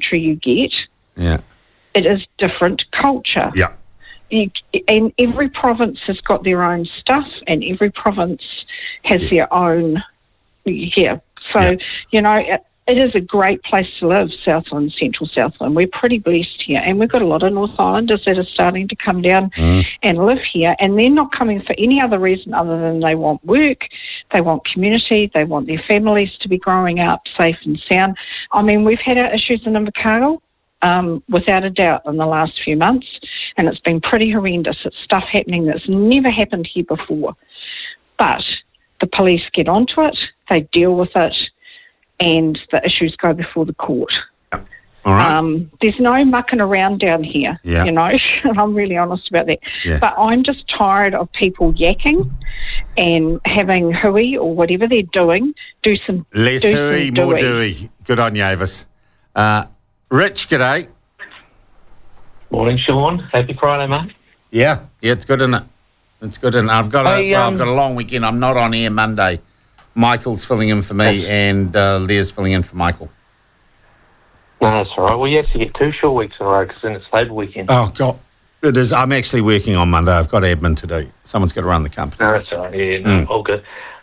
country you get, it is different culture. Yeah. And every province has got their own stuff, and every province has their own, So, you know, it is a great place to live, Southland, Central Southland. We're pretty blessed here, and we've got a lot of North Islanders that are starting to come down and live here, and they're not coming for any other reason other than they want work, they want community, they want their families to be growing up safe and sound. I mean, we've had our issues in Invercargill, without a doubt, in the last few months, and it's been pretty horrendous. It's stuff happening that's never happened here before. But the police get onto it, they deal with it, and the issues go before the court. All right. There's no mucking around down here, you know, and I'm really honest about that. Yeah. But I'm just tired of people yakking and having hui or whatever they're doing, do some less hui, more doughy. Good on you, Avis. Rich, g'day. Morning, Sean. Happy Friday, mate. Yeah, it's good, isn't it? It's good, and I've got a long weekend. I'm not on air Monday. Michael's filling in for me, and Leah's filling in for Michael. No, that's all right. Well, you actually get 2 short weeks in a row because then it's Labour weekend. Oh, God. It is. I'm actually working on Monday. I've got admin to do. Someone's got to run the company. No, that's all right. Yeah, no, all good.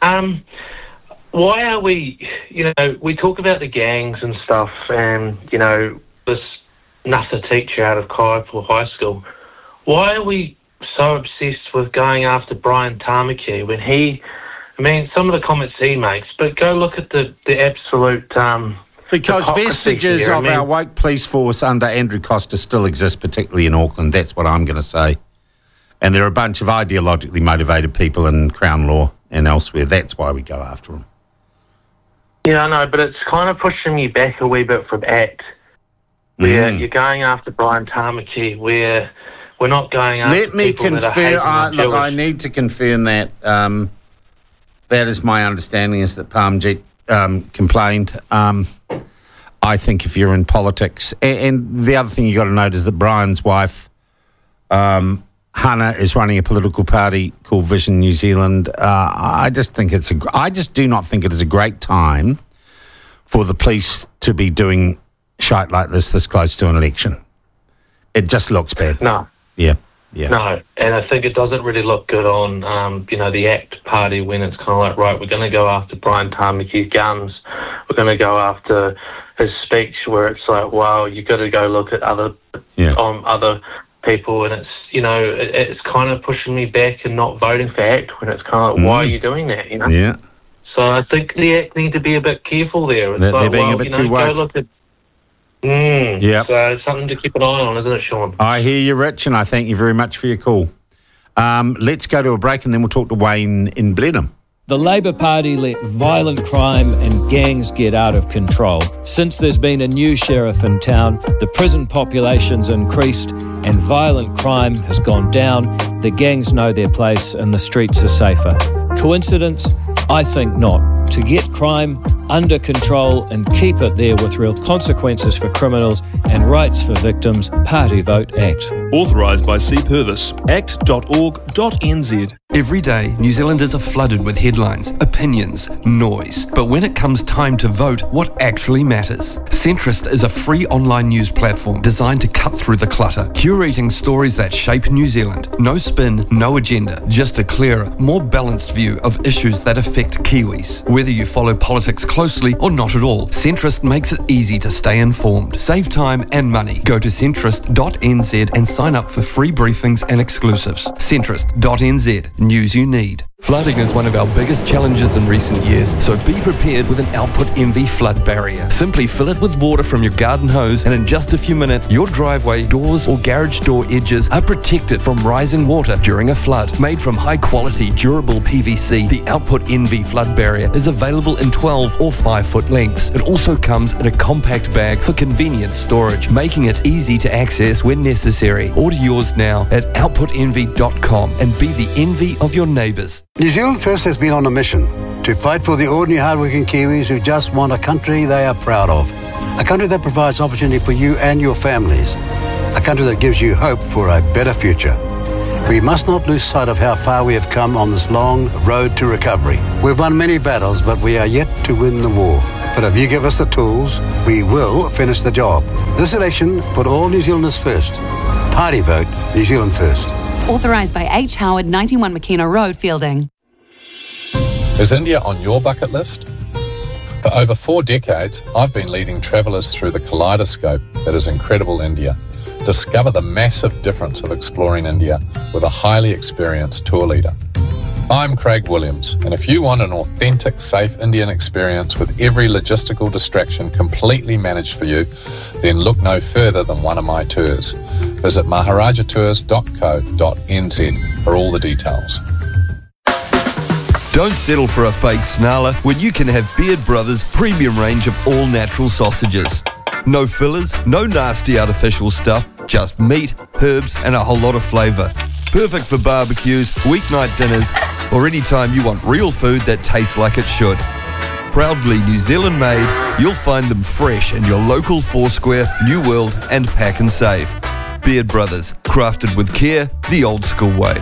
Why are we, you know, we talk about the gangs and stuff and, you know, this Nutha teacher out of Kaiapua High School. Why are we so obsessed with going after Brian Tamaki when he... I mean, some of the comments he makes, but go look at the absolute because vestiges here. of our woke police force under Andrew Costa still exist, particularly in Auckland. That's what I'm going to say. And there are a bunch of ideologically motivated people in Crown Law and elsewhere. That's why we go after them. Yeah, I know, but it's kind of pushing me back a wee bit from ACT, where you're going after Brian Tamaki, where we're not going after Let me people that are hating on look, Jewish. I need to confirm that. That is my understanding, is that Parmjeet complained. I think if you're in politics... And the other thing you got to note is that Brian's wife, Hannah, is running a political party called Vision New Zealand. I just do not think it is a great time for the police to be doing shite like this close to an election. It just looks bad. No. Yeah. No, and I think it doesn't really look good on, you know, the ACT party when it's kind of like, right, we're going to go after Brian Tamaki's guns. We're going to go after his speech where it's like, wow, you got to go look at other people, and it's, you know, it's kind of pushing me back and not voting for ACT when it's kind of like, why are you doing that, you know? Yeah. So I think the ACT need to be a bit careful there. It's They're being a bit too woke. Go look at... So it's something to keep an eye on, isn't it, Sean? I hear you, Rich, and I thank you very much for your call. Let's go to a break and then we'll talk to Wayne in Blenheim. The Labour Party let violent crime and gangs get out of control. Since there's been a new sheriff in town, the prison population's increased and violent crime has gone down. The gangs know their place and the streets are safer. Coincidence? I think not. To get crime under control and keep it there with real consequences for criminals and rights for victims, Party Vote ACT. Authorised by C. Purvis. act.org.nz. Every day, New Zealanders are flooded with headlines, opinions, noise. But when it comes time to vote, what actually matters? Centrist is a free online news platform designed to cut through the clutter, curating stories that shape New Zealand. No spin, no agenda, just a clearer, more balanced view of issues that affect Kiwis. Whether you follow politics closely or not at all, Centrist makes it easy to stay informed. Save time and money. Go to centrist.nz and sign up for free briefings and exclusives. Centrist.nz. News you need. Flooding is one of our biggest challenges in recent years, so be prepared with an Output MV flood barrier. Simply fill it with water from your garden hose, and in just a few minutes, your driveway, doors or garage door edges are protected from rising water during a flood. Made from high-quality, durable PVC, the Output MV flood barrier is available in 12 or 5-foot lengths. It also comes in a compact bag for convenient storage, making it easy to access when necessary. Order yours now at outputenvy.com and be the envy of your neighbours. New Zealand First has been on a mission to fight for the ordinary hardworking Kiwis who just want a country they are proud of. A country that provides opportunity for you and your families. A country that gives you hope for a better future. We must not lose sight of how far we have come on this long road to recovery. We've won many battles, but we are yet to win the war. But if you give us the tools, we will finish the job. This election, put all New Zealanders first. Party vote, New Zealand first. Authorised by H. Howard, 91 McKenna Road, Fielding. Is India on your bucket list? For over 4 decades, I've been leading travellers through the kaleidoscope that is incredible India. Discover the massive difference of exploring India with a highly experienced tour leader. I'm Craig Williams, and if you want an authentic, safe Indian experience with every logistical distraction completely managed for you, then look no further than one of my tours. Visit maharajatours.co.nz for all the details. Don't settle for a fake snarler when you can have Beard Brothers' premium range of all-natural sausages. No fillers, no nasty artificial stuff, just meat, herbs and a whole lot of flavour. Perfect for barbecues, weeknight dinners, or any time you want real food that tastes like it should. Proudly New Zealand made, you'll find them fresh in your local Foursquare, New World and Pack and Save. Beard Brothers, crafted with care, the old school way.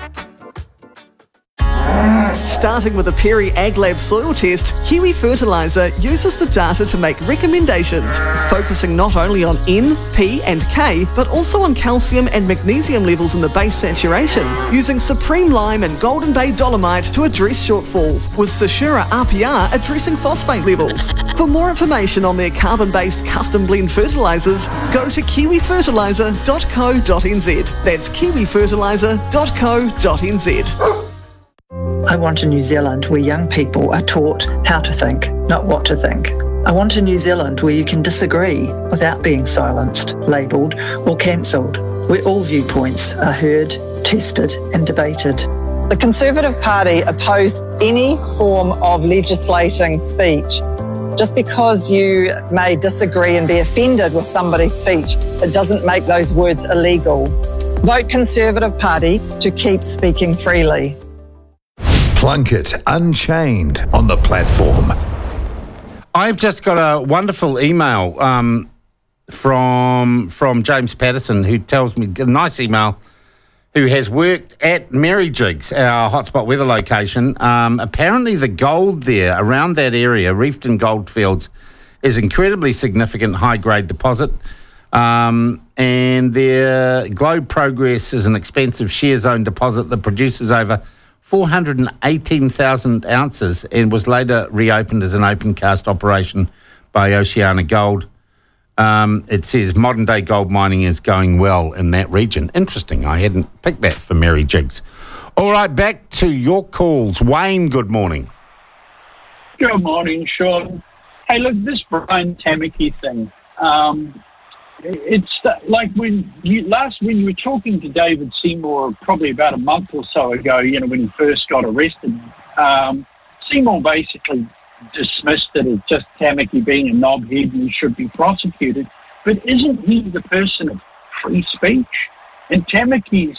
Starting with a Perry AgLab soil test, Kiwi Fertiliser uses the data to make recommendations, focusing not only on N, P and K, but also on calcium and magnesium levels in the base saturation, using Supreme Lime and Golden Bay Dolomite to address shortfalls, with Sashura RPR addressing phosphate levels. For more information on their carbon-based custom blend fertilisers, go to kiwifertiliser.co.nz. That's kiwifertiliser.co.nz. I want a New Zealand where young people are taught how to think, not what to think. I want a New Zealand where you can disagree without being silenced, labelled or cancelled, where all viewpoints are heard, tested and debated. The Conservative Party oppose any form of legislating speech. Just because you may disagree and be offended with somebody's speech, it doesn't make those words illegal. Vote Conservative Party to keep speaking freely. Plunkett Unchained on the platform. I've just got a wonderful email from James Patterson, who tells me, a nice email, who has worked at Merryjigs, our hotspot weather location. Apparently the gold there around that area, Reefton Goldfields, is incredibly significant high-grade deposit. And their Globe Progress is an expensive shear zone deposit that produces over 418,000 ounces and was later reopened as an open cast operation by Oceana Gold. It says modern day gold mining is going well in that region. Interesting. I hadn't picked that for Merryjigs. All right, back to your calls. Wayne, good morning. Good morning, Sean. Hey, look, this Brian Tamaki thing. It's like when you were talking to David Seymour probably about a month or so ago, when he first got arrested, Seymour basically dismissed it as just Tamaki being a knobhead and he should be prosecuted. But isn't he the person of free speech? And Tamaki's,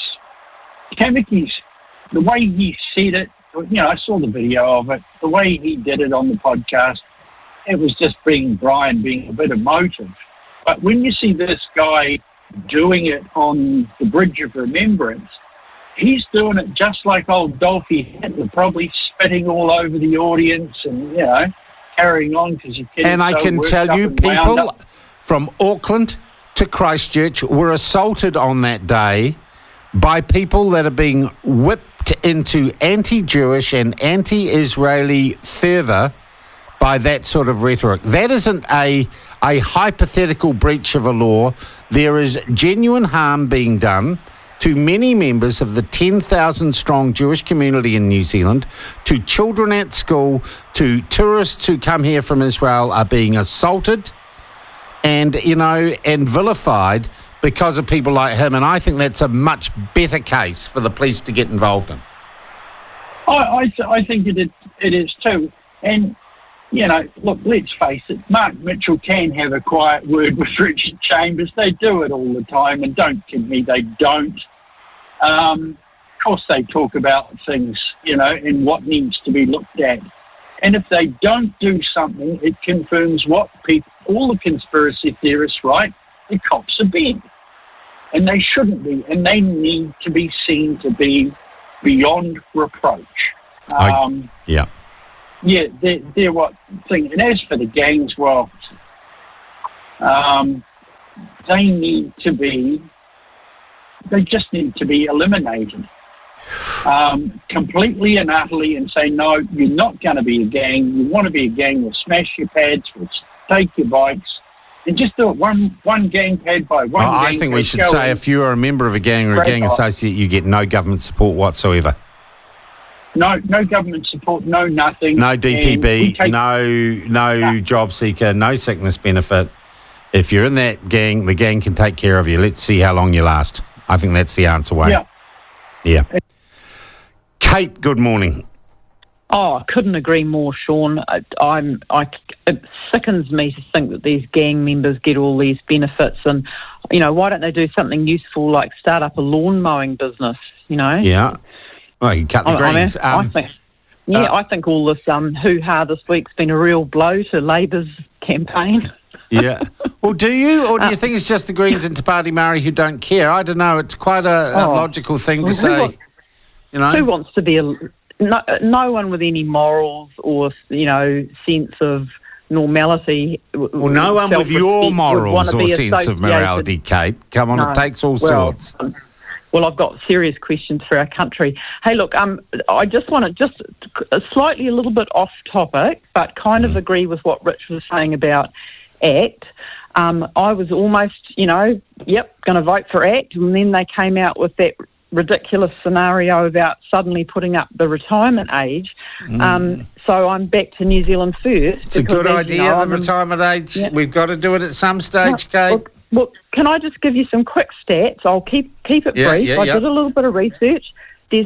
the way he said it, I saw the video of it, the way he did it on the podcast, it was just Brian being a bit emotive. But when you see this guy doing it on the Bridge of Remembrance, he's doing it just like old Dolphy Hitler, probably spitting all over the audience and, carrying on because he's getting And I can tell you, people from Auckland to Christchurch were assaulted on that day by people that are being whipped into anti-Jewish and anti-Israeli fervour by that sort of rhetoric. That isn't a hypothetical breach of a law. There is genuine harm being done to many members of the 10,000 strong Jewish community in New Zealand, to children at school, to tourists who come here from Israel are being assaulted and vilified because of people like him. And I think that's a much better case for the police to get involved in. I think it is too. And look, let's face it, Mark Mitchell can have a quiet word with Richard Chambers. They do it all the time, and don't kid me, they don't. Of course they talk about things, and what needs to be looked at. And if they don't do something, it confirms what all the conspiracy theorists write, the cops are big. And they shouldn't be, and they need to be seen to be beyond reproach. Yeah. Yeah, they're what thing. And as for the gangs, well, they just need to be eliminated completely and utterly, and say, no, you're not going to be a gang. You want to be a gang, we'll smash your pads, we'll take your bikes, and just do it one gang pad by one. I think we should say if you are a member of a gang or a gang associate, you get no government support whatsoever. No government support, no nothing. No DPB, no job seeker, no sickness benefit. If you're in that gang, the gang can take care of you. Let's see how long you last. I think that's the answer, Wayne. Yeah. Kate, good morning. Oh, I couldn't agree more, Sean. It sickens me to think that these gang members get all these benefits, and why don't they do something useful like start up a lawn mowing business? Yeah. Well, you cut the greens. I think all this hoo-ha this week's been a real blow to Labor's campaign. Yeah. Well, do you? Or do you think it's just the Greens and Te Pāti Māori who don't care? I don't know. It's quite a logical thing to say. Who wants to be no one with any morals or, sense of normality. Well, no one with your morals or sense of morality, Kate. Come on, it takes all sorts. Well, I've got serious questions for our country. Hey, look, I just want to slightly a little bit off topic, but kind of agree with what Rich was saying about ACT. I was almost, going to vote for ACT, and then they came out with that ridiculous scenario about suddenly putting up the retirement age. So I'm back to New Zealand first. It's a good idea, the retirement age. Yeah. We've got to do it at some stage, Kate. Well, can I just give you some quick stats? I'll keep it brief. I did a little bit of research. There's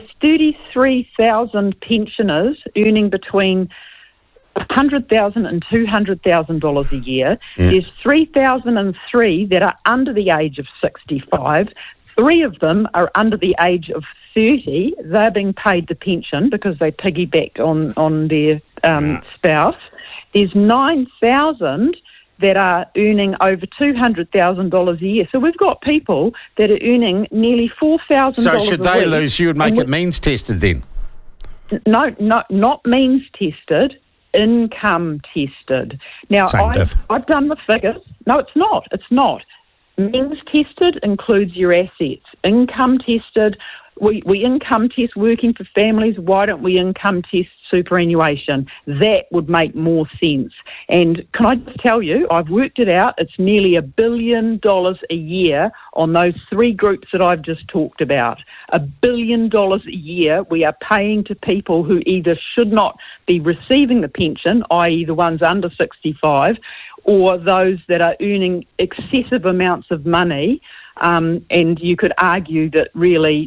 33,000 pensioners earning between $100,000 and $200,000 a year. Yeah. There's 3,003 that are under the age of 65. 3 of them are under the age of 30. They're being paid the pension because they piggyback on their spouse. There's 9,000 that are earning over $200,000 a year. So we've got people that are earning nearly $4,000 So should a they week, lose, you would make it means tested then? No, not means tested, income tested. Now, I've done the figures. No, it's not. It's not. Means tested includes your assets. Income tested, we income test working for families. Why don't we income test superannuation? That would make more sense. And can I just tell you, I've worked it out. It's nearly $1 billion a year on those 3 groups that I've just talked about. $1 billion a year we are paying to people who either should not be receiving the pension, i.e. the ones under 65, or those that are earning excessive amounts of money. And you could argue that really,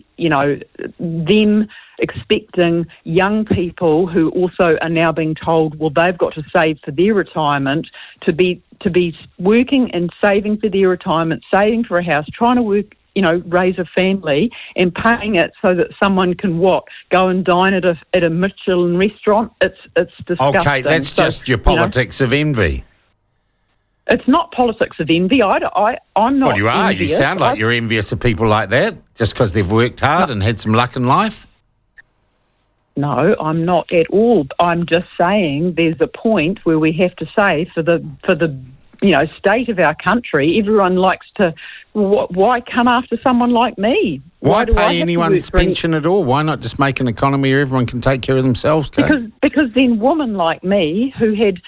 them expecting young people who also are now being told, well, they've got to save for their retirement, to be working and saving for their retirement, saving for a house, trying to work, raise a family and paying it so that someone can go and dine at a Michelin restaurant. It's disgusting. Okay, that's just your politics of envy. It's not politics of envy. I'm not. Well, you are. Envious. You sound like you're envious of people like that just because they've worked hard and had some luck in life. No, I'm not at all. I'm just saying there's a point where we have to say for the state of our country, everyone likes to. Why come after someone like me? Why pay anyone's pension at all? Why not just make an economy where everyone can take care of themselves, Kate? Because then women like me who had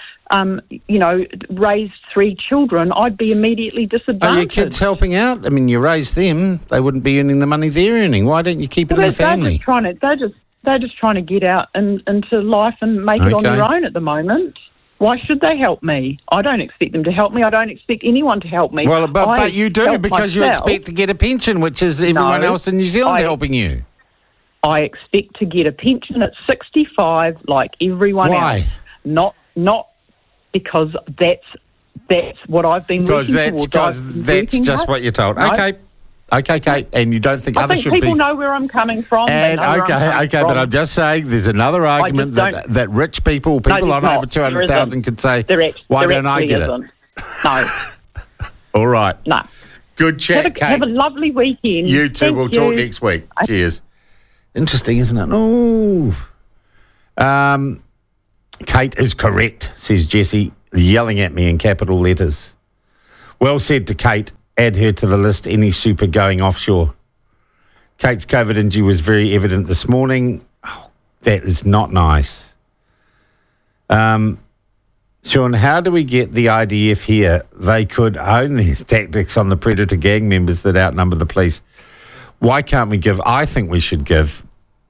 raised 3 children, I'd be immediately disadvantaged. Are your kids helping out? I mean, you raised them; they wouldn't be earning the money they're earning. Why don't you keep it in the family? They're just trying to get out into life and make it on their own at the moment. Why should they help me? I don't expect them to help me. I don't expect anyone to help me. Well, but you do because you expect to get a pension, which is everyone else in New Zealand helping you. I expect to get a pension at 65 like everyone else. Why? Not because that's what I've been working towards. Because that's just what you're told. No. Okay, Kate, and you don't think others should be... I think people know where I'm coming from. And but I'm just saying there's another argument that rich people on over 200,000 could say, why don't I get it? No. All right. No. Good chat, Kate. Have a lovely weekend. You too. We'll talk next week. Cheers. Interesting, isn't it? Oh. Kate is correct, says Jesse, yelling at me in capital letters. Well said to Kate. Add her to the list, any super going offshore. Kate's COVID injury was very evident this morning. Oh, that is not nice. Sean, how do we get the IDF here? They could own their tactics on the predator gang members that outnumber the police. Why can't we give... I think we should give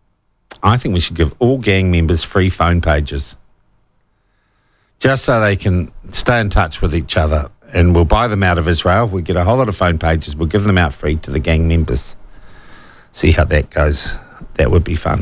all gang members free phone pages. Just so they can stay in touch with each other. And we'll buy them out of Israel. We'll get a whole lot of phone pages. We'll give them out free to the gang members. See how that goes. That would be fun.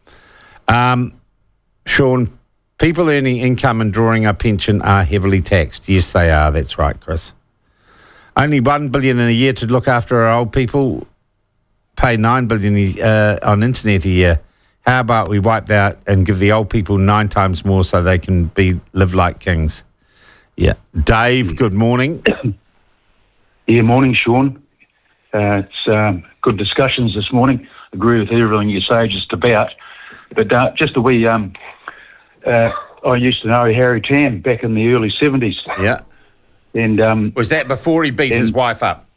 Sean, people earning income and drawing a pension are heavily taxed. Yes, they are. That's right, Chris. Only $1 billion in a year to look after our old people. Pay $9 billion on internet a year. How about we wipe that and give the old people 9 times more so they can live like kings? Yeah. Dave, good morning. Yeah, morning, Sean. It's good discussions this morning. Agree with everything you say just about. But just a wee, I used to know Harry Tam back in the early 70s. Yeah. And was that before he beat his wife up?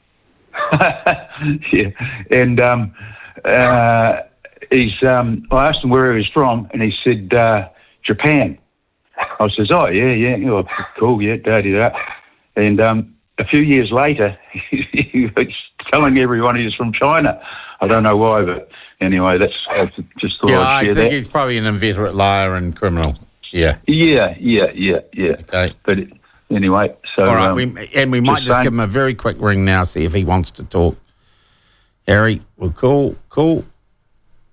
Yeah. And I asked him where he was from, and he said Japan. I says, oh, yeah, oh, cool, yeah, da-da-da. And a few years later, he was telling everyone he was from China. I don't know why, but anyway, I just thought I'd share that. I think he's probably an inveterate liar and criminal. Yeah. Yeah. Okay. But anyway, so... All right, we might just give him a very quick ring now, see if he wants to talk. Harry, well, cool.